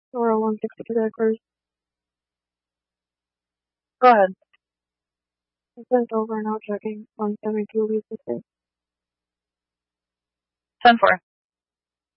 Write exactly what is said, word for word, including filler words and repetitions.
Or one sixty-two acres. Go ahead. I sent over now checking one seventy-two Lisa State. ten four.